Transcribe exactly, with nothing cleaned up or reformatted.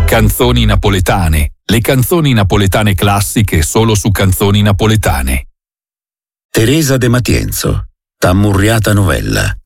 Canzoni napoletane. Le canzoni napoletane classiche solo su Canzoni Napoletane. Teresa De Matienzo, Tammurriata novella.